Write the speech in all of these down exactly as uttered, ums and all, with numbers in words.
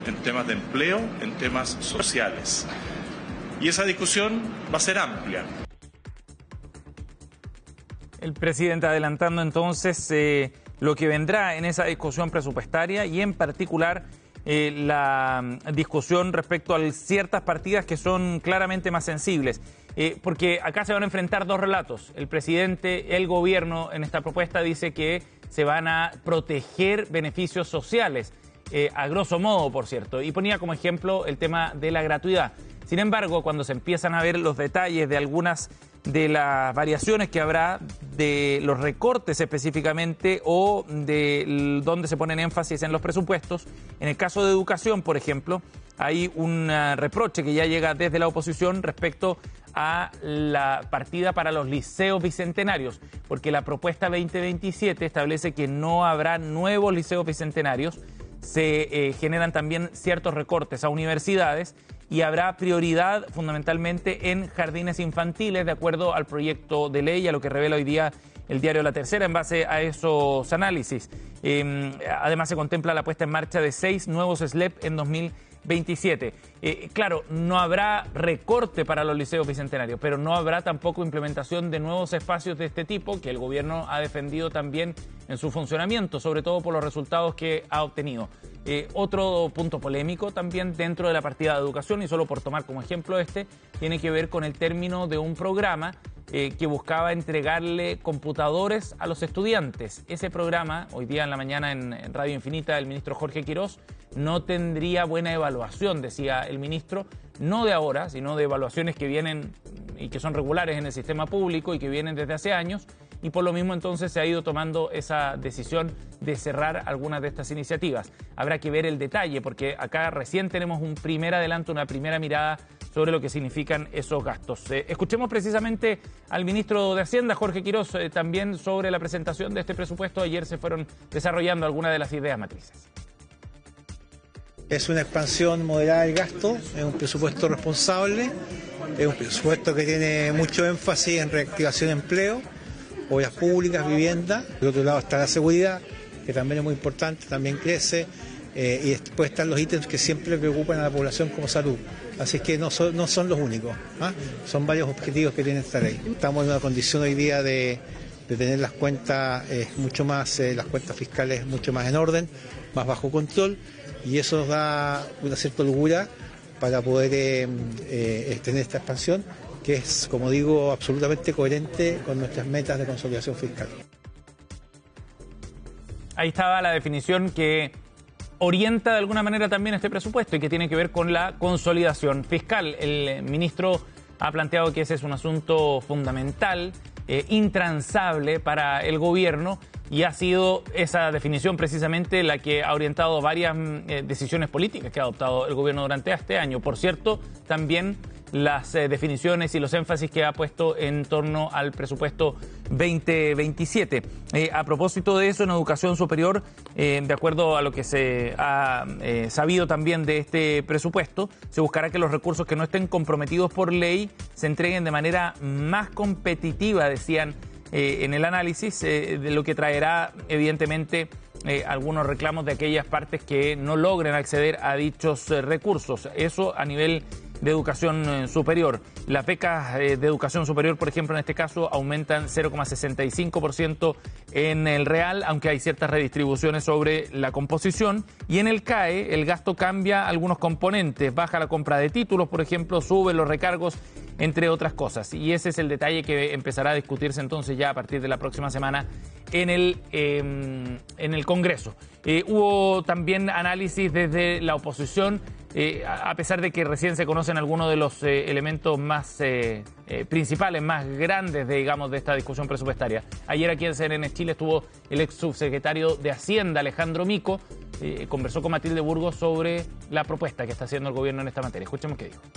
en temas de empleo, en temas sociales. Y esa discusión va a ser amplia. El presidente adelantando entonces eh, lo que vendrá en esa discusión presupuestaria y en particular eh, la discusión respecto a ciertas partidas que son claramente más sensibles. Eh, porque acá se van a enfrentar dos relatos. El presidente, el gobierno en esta propuesta dice que se van a proteger beneficios sociales, eh, a grosso modo, por cierto, y ponía como ejemplo el tema de la gratuidad. Sin embargo, cuando se empiezan a ver los detalles de algunas de las variaciones que habrá, de los recortes específicamente o de dónde se ponen énfasis en los presupuestos, en el caso de educación, por ejemplo, hay un uh, reproche que ya llega desde la oposición respecto a la partida para los liceos bicentenarios, porque la propuesta veinte veintisiete establece que no habrá nuevos liceos bicentenarios, se eh, generan también ciertos recortes a universidades y habrá prioridad fundamentalmente en jardines infantiles, de acuerdo al proyecto de ley, a lo que revela hoy día el diario La Tercera en base a esos análisis. Eh, además se contempla la puesta en marcha de seis nuevos S L E P en dos mil veintisiete. Eh, claro, no habrá recorte para los liceos bicentenarios, pero no habrá tampoco implementación de nuevos espacios de este tipo que el gobierno ha defendido también en su funcionamiento, sobre todo por los resultados que ha obtenido. Eh, otro punto polémico también dentro de la partida de educación, y solo por tomar como ejemplo este, tiene que ver con el término de un programa eh, que buscaba entregarle computadores a los estudiantes. Ese programa, hoy día en la mañana en, en Radio Infinita, el ministro Jorge Quirós, no tendría buena evaluación, decía el ministro, no de ahora, sino de evaluaciones que vienen y que son regulares en el sistema público y que vienen desde hace años, y por lo mismo entonces se ha ido tomando esa decisión de cerrar algunas de estas iniciativas. Habrá que ver el detalle, porque acá recién tenemos un primer adelanto, una primera mirada sobre lo que significan esos gastos. Eh, escuchemos precisamente al ministro de Hacienda, Jorge Quirós, eh, también sobre la presentación de este presupuesto. Ayer se fueron desarrollando algunas de las ideas matrices. Es una expansión moderada del gasto, es un presupuesto responsable, es un presupuesto que tiene mucho énfasis en reactivación de empleo, obras públicas, vivienda. Por otro lado está la seguridad, que también es muy importante, también crece, eh, y después están los ítems que siempre preocupan a la población como salud. Así es que no son, no son los únicos, ¿ah? Son varios objetivos que tiene esta ley. Estamos en una condición hoy día de, de tener las cuentas eh, mucho más, eh, las cuentas fiscales mucho más en orden, más bajo control, y eso nos da una cierta holgura para poder eh, eh, tener esta expansión, que es, como digo, absolutamente coherente con nuestras metas de consolidación fiscal. Ahí estaba la definición que orienta de alguna manera también este presupuesto y que tiene que ver con la consolidación fiscal. El ministro ha planteado que ese es un asunto fundamental, eh, intransable para el gobierno, y ha sido esa definición precisamente la que ha orientado varias eh, decisiones políticas que ha adoptado el gobierno durante este año. Por cierto, también las eh, definiciones y los énfasis que ha puesto en torno al presupuesto veinte veintisiete. Eh, a propósito de eso, en educación superior, eh, de acuerdo a lo que se ha eh, sabido también de este presupuesto, se buscará que los recursos que no estén comprometidos por ley se entreguen de manera más competitiva, decían eh, en el análisis, eh, de lo que traerá evidentemente eh, algunos reclamos de aquellas partes que no logren acceder a dichos eh, recursos. Eso a nivel de educación superior. Las becas de educación superior, por ejemplo, en este caso, aumentan cero coma sesenta y cinco por ciento en el real, aunque hay ciertas redistribuciones sobre la composición. Y en el C A E, el gasto cambia algunos componentes. Baja la compra de títulos, por ejemplo, suben los recargos, entre otras cosas. Y ese es el detalle que empezará a discutirse entonces ya a partir de la próxima semana en el, eh, en el Congreso. Eh, hubo también análisis desde la oposición, eh, a pesar de que recién se conocen algunos de los eh, elementos más eh, eh, principales, más grandes, de, digamos, de esta discusión presupuestaria. Ayer aquí en C N N Chile estuvo el ex subsecretario de Hacienda, Alejandro Mico, eh, conversó con Matilde Burgos sobre la propuesta que está haciendo el gobierno en esta materia. Escuchemos qué dijo.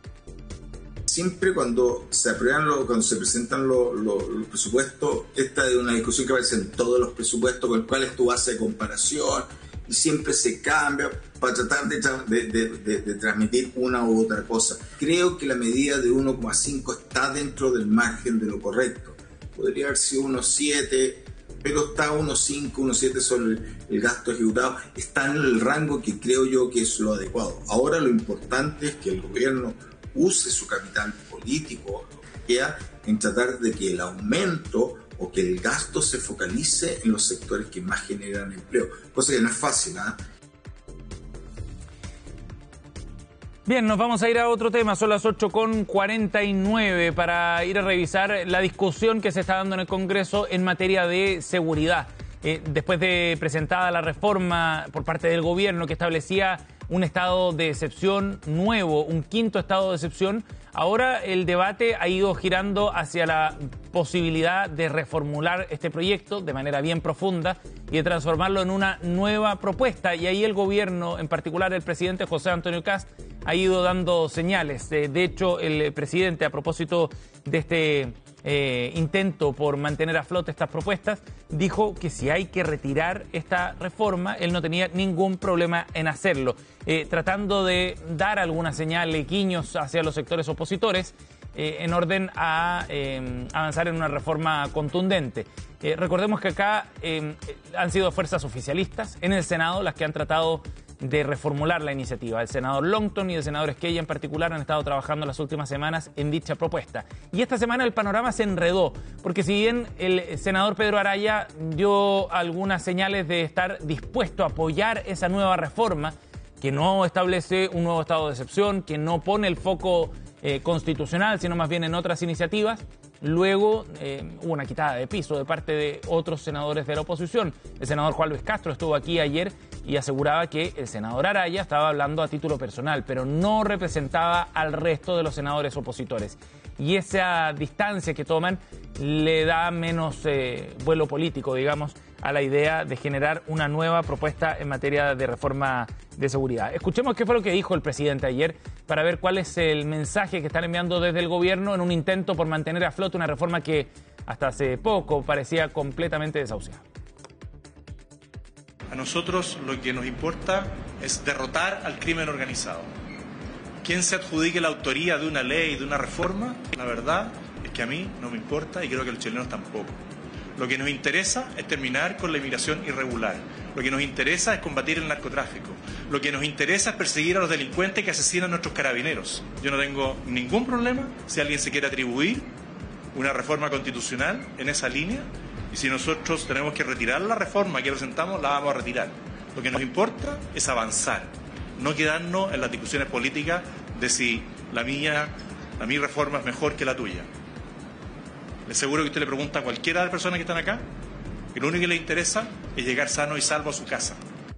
Siempre cuando se aprueban, lo, cuando se presentan lo, lo, los presupuestos, esta es una discusión que aparece en todos los presupuestos, con cuál es tu base de comparación, y siempre se cambia para tratar de, de, de, de, de transmitir una u otra cosa. Creo que la medida de uno coma cinco está dentro del margen de lo correcto. Podría haber sido uno coma siete, pero está uno coma cinco, uno coma siete sobre el gasto ejecutado, está en el rango que creo yo que es lo adecuado. Ahora lo importante es que el gobierno use su capital político, lo que queda, en tratar de que el aumento o que el gasto se focalice en los sectores que más generan empleo, cosa que no es fácil, ¿eh? Bien, nos vamos a ir a otro tema, son las ocho con cuarenta y nueve, para ir a revisar la discusión que se está dando en el Congreso en materia de seguridad. Eh, después de presentada la reforma por parte del gobierno que establecía un estado de excepción nuevo, un quinto estado de excepción, ahora el debate ha ido girando hacia la posibilidad de reformular este proyecto de manera bien profunda y de transformarlo en una nueva propuesta. Y ahí el gobierno, en particular el presidente José Antonio Kast, ha ido dando señales. De hecho, el presidente, a propósito de este eh, intento por mantener a flote estas propuestas, dijo que si hay que retirar esta reforma, él no tenía ningún problema en hacerlo, eh, tratando de dar alguna señal, guiños hacia los sectores opositores, eh, en orden a eh, avanzar en una reforma contundente. Eh, recordemos que acá eh, han sido fuerzas oficialistas en el Senado las que han tratado de reformular la iniciativa. El senador Longton y el senador Esquella en particular han estado trabajando las últimas semanas en dicha propuesta. Y esta semana el panorama se enredó, porque si bien el senador Pedro Araya dio algunas señales de estar dispuesto a apoyar esa nueva reforma, que no establece un nuevo estado de excepción, que no pone el foco eh, constitucional, sino más bien en otras iniciativas, luego eh, hubo una quitada de piso de parte de otros senadores de la oposición. El senador Juan Luis Castro estuvo aquí ayer y aseguraba que el senador Araya estaba hablando a título personal, pero no representaba al resto de los senadores opositores. Y esa distancia que toman le da menos eh, vuelo político, digamos, a la idea de generar una nueva propuesta en materia de reforma de seguridad. Escuchemos qué fue lo que dijo el presidente ayer para ver cuál es el mensaje que están enviando desde el gobierno en un intento por mantener a flote una reforma que hasta hace poco parecía completamente desahuciada. A nosotros lo que nos importa es derrotar al crimen organizado. Quien se adjudique la autoría de una ley, de una reforma, la verdad es que a mí no me importa y creo que a los chilenos tampoco. Lo que nos interesa es terminar con la inmigración irregular. Lo que nos interesa es combatir el narcotráfico. Lo que nos interesa es perseguir a los delincuentes que asesinan a nuestros carabineros. Yo no tengo ningún problema si alguien se quiere atribuir una reforma constitucional en esa línea. Y si nosotros tenemos que retirar la reforma que presentamos, la vamos a retirar. Lo que nos importa es avanzar, no quedarnos en las discusiones políticas de si la mía, la mi reforma es mejor que la tuya. Les aseguro que usted le pregunta a cualquiera de las personas que están acá, y lo único que le interesa es llegar sano y salvo a su casa.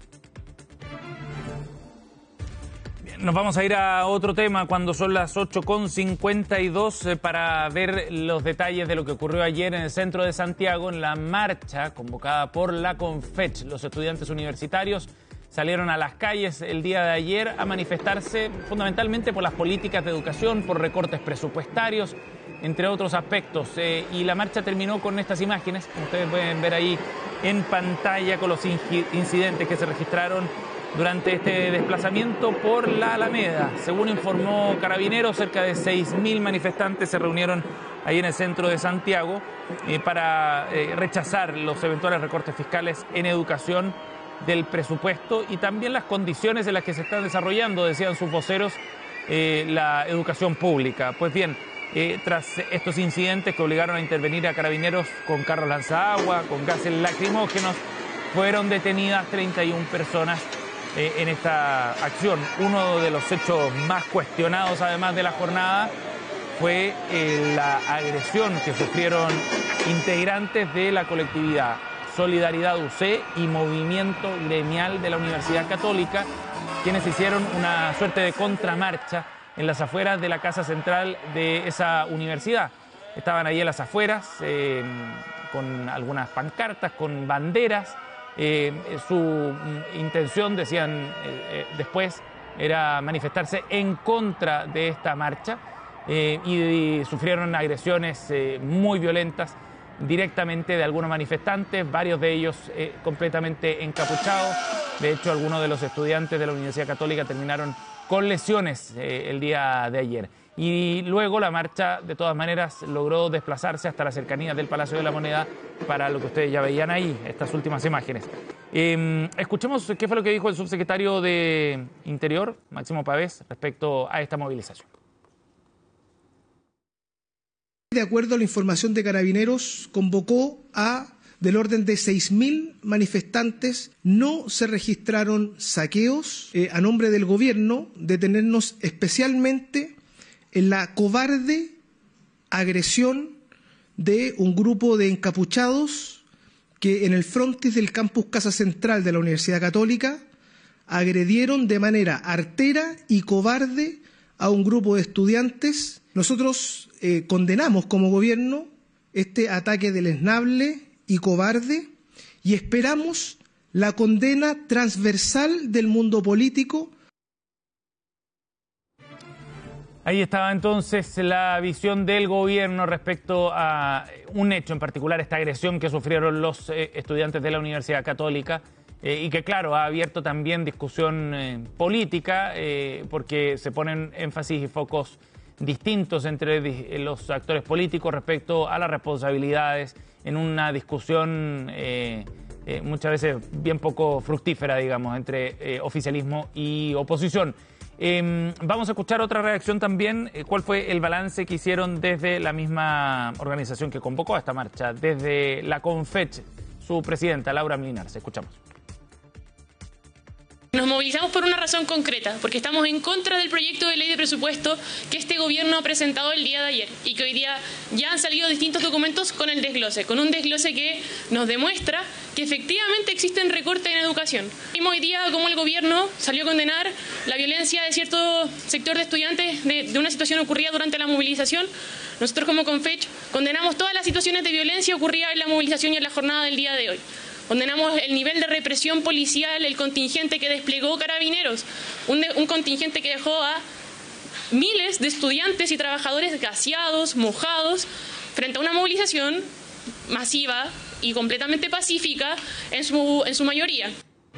Nos vamos a ir a otro tema cuando son las ocho con cincuenta y dos eh, para ver los detalles de lo que ocurrió ayer en el centro de Santiago en la marcha convocada por la CONFECH. Los estudiantes universitarios salieron a las calles el día de ayer a manifestarse fundamentalmente por las políticas de educación, por recortes presupuestarios, entre otros aspectos. Eh, y la marcha terminó con estas imágenes, como ustedes pueden ver ahí en pantalla, con los incidentes que se registraron durante este desplazamiento por la Alameda. Según informó Carabineros, cerca de seis mil manifestantes se reunieron ahí en el centro de Santiago eh, para eh, rechazar los eventuales recortes fiscales en educación del presupuesto y también las condiciones en las que se están desarrollando, decían sus voceros, eh, la educación pública. Pues bien, eh, tras estos incidentes que obligaron a intervenir a Carabineros con carros lanzagua, con gases lacrimógenos, fueron detenidas treinta y una personas Eh, en esta acción. Uno de los hechos más cuestionados, además de la jornada, fue eh, la agresión que sufrieron integrantes de la colectividad Solidaridad U C y Movimiento Gremial de la Universidad Católica, quienes hicieron una suerte de contramarcha en las afueras de la casa central de esa universidad. Estaban ahí en las afueras eh, con algunas pancartas, con banderas. Eh, su intención, decían eh, eh, después, era manifestarse en contra de esta marcha eh, y, y sufrieron agresiones eh, muy violentas directamente de algunos manifestantes, varios de ellos eh, completamente encapuchados. De hecho, algunos de los estudiantes de la Universidad Católica terminaron con lesiones eh, el día de ayer. Y luego la marcha, de todas maneras, logró desplazarse hasta la cercanía del Palacio de la Moneda para lo que ustedes ya veían ahí, estas últimas imágenes. Eh, escuchemos qué fue lo que dijo el subsecretario de Interior, Máximo Pavés, respecto a esta movilización. De acuerdo a la información de Carabineros, convocó a del orden de seis mil manifestantes. No se registraron saqueos. Eh, a nombre del gobierno, detenernos especialmente en la cobarde agresión de un grupo de encapuchados que en el frontis del campus Casa Central de la Universidad Católica agredieron de manera artera y cobarde a un grupo de estudiantes. Nosotros eh, condenamos como gobierno este ataque deleznable y cobarde y esperamos la condena transversal del mundo político. Ahí estaba entonces la visión del gobierno respecto a un hecho en particular, esta agresión que sufrieron los eh, estudiantes de la Universidad Católica eh, y que, claro, ha abierto también discusión eh, política eh, porque se ponen énfasis y focos distintos entre los actores políticos respecto a las responsabilidades en una discusión eh, eh, muchas veces bien poco fructífera, digamos, entre eh, oficialismo y oposición. Eh, vamos a escuchar otra reacción también. Eh, ¿Cuál fue el balance que hicieron desde la misma organización que convocó a esta marcha? Desde la CONFECH, su presidenta, Laura Mlinar. Escuchamos. Nos movilizamos por una razón concreta, porque estamos en contra del proyecto de ley de presupuesto que este gobierno ha presentado el día de ayer y que hoy día ya han salido distintos documentos con el desglose, con un desglose que nos demuestra que efectivamente existen recortes en educación. Vimos hoy día cómo el gobierno salió a condenar la violencia de cierto sector de estudiantes de, de una situación ocurrida durante la movilización. Nosotros como CONFECH condenamos todas las situaciones de violencia ocurridas en la movilización y en la jornada del día de hoy. Condenamos el nivel de represión policial, el contingente que desplegó Carabineros, un, de, un contingente que dejó a miles de estudiantes y trabajadores gaseados, mojados, frente a una movilización masiva y completamente pacífica en su, en su mayoría.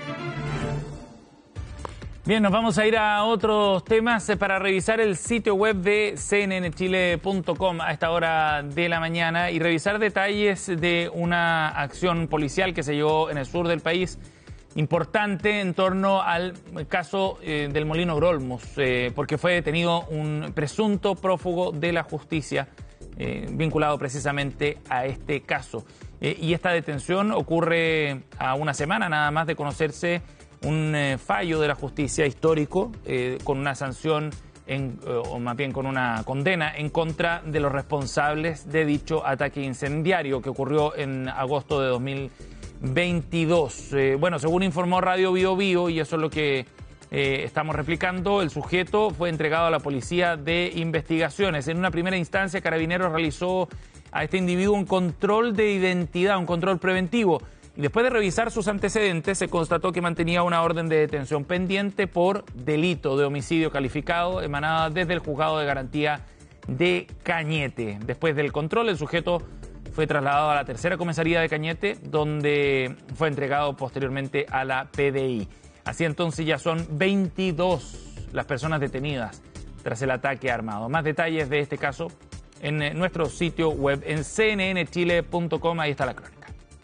Bien, nos vamos a ir a otros temas para revisar el sitio web de c n n chile punto com a esta hora de la mañana y revisar detalles de una acción policial que se llevó en el sur del país importante en torno al caso eh, del Molino Grolmus, eh, porque fue detenido un presunto prófugo de la justicia eh, vinculado precisamente a este caso. Eh, y esta detención ocurre a una semana nada más de conocerse un eh, fallo de la justicia histórico eh, con una sanción, en, eh, o más bien con una condena en contra de los responsables de dicho ataque incendiario que ocurrió en agosto de dos mil veintidós. Eh, bueno, según informó Radio Bio Bio, y eso es lo que eh, estamos replicando, el sujeto fue entregado a la Policía de Investigaciones. En una primera instancia, Carabineros realizó a este individuo un control de identidad, un control preventivo. Y después de revisar sus antecedentes, se constató que mantenía una orden de detención pendiente por delito de homicidio calificado emanada desde el Juzgado de Garantía de Cañete. Después del control, el sujeto fue trasladado a la tercera comisaría de Cañete, donde fue entregado posteriormente a la P D I. Así entonces ya son veintidós las personas detenidas tras el ataque armado. Más detalles de este caso en nuestro sitio web en c n n chile punto com. Ahí está la crónica.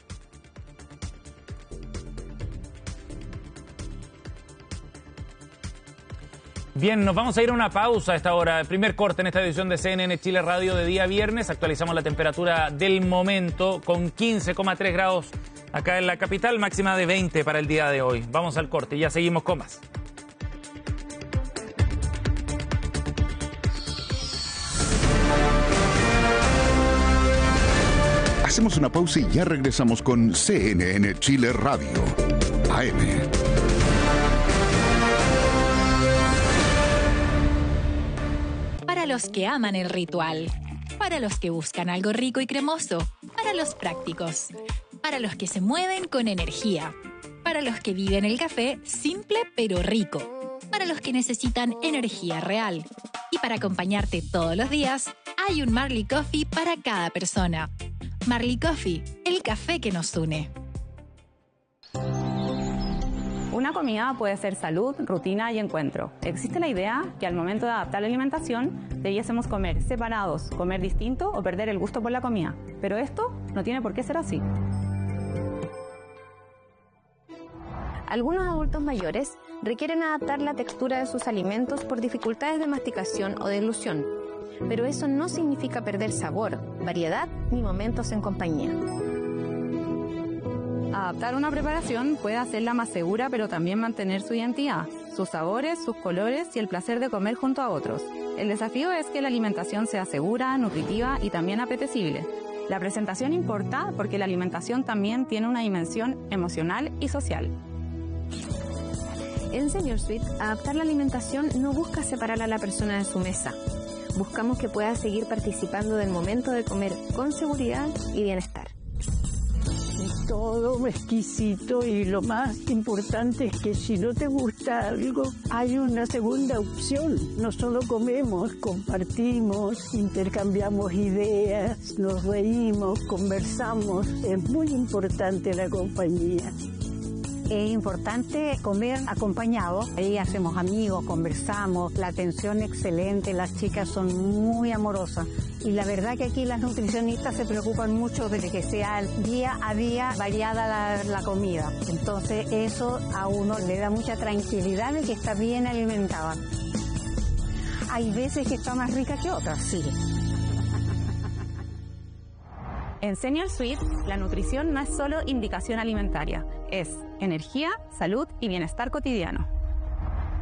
Bien, nos vamos a ir a una pausa a esta hora. El primer corte en esta edición de C N N Chile Radio de día viernes. Actualizamos la temperatura del momento con quince coma tres grados acá en la capital, máxima de veinte para el día de hoy. Vamos al corte y ya seguimos con más. Hacemos una pausa y ya regresamos con C N N Chile Radio A M. Para los que aman el ritual, para los que buscan algo rico y cremoso, para los prácticos, para los que se mueven con energía, para los que viven el café simple pero rico, para los que necesitan energía real. Y para acompañarte todos los días, hay un Marley Coffee para cada persona. Marley Coffee, el café que nos une. Una comida puede ser salud, rutina y encuentro. Existe la idea que al momento de adaptar la alimentación debiésemos comer separados, comer distinto o perder el gusto por la comida. Pero esto no tiene por qué ser así. Algunos adultos mayores requieren adaptar la textura de sus alimentos por dificultades de masticación o deglución, pero eso no significa perder sabor, variedad ni momentos en compañía. Adaptar una preparación puede hacerla más segura, pero también mantener su identidad, sus sabores, sus colores y el placer de comer junto a otros. El desafío es que la alimentación sea segura, nutritiva y también apetecible. La presentación importa porque la alimentación también tiene una dimensión emocional y social. En Senior Suite, adaptar la alimentación no busca separar a la persona de su mesa. Buscamos que pueda seguir participando del momento de comer con seguridad y bienestar. Todo exquisito, y lo más importante es que si no te gusta algo, hay una segunda opción. No solo comemos, compartimos, intercambiamos ideas, nos reímos, conversamos. Es muy importante la compañía. Es importante comer acompañado. Ahí hacemos amigos, conversamos, la atención excelente, las chicas son muy amorosas. Y la verdad que aquí las nutricionistas se preocupan mucho de que sea día a día variada la, la comida. Entonces eso a uno le da mucha tranquilidad de que está bien alimentada. Hay veces que está más rica que otras, sí. En Senior Suite, la nutrición no es solo indicación alimentaria, es energía, salud y bienestar cotidiano.